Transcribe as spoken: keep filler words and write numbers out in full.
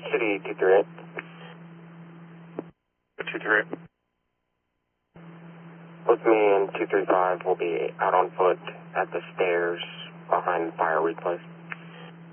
City two three eight. two three eight. Both me and two three five will be out on foot at the stairs behind the fire replace.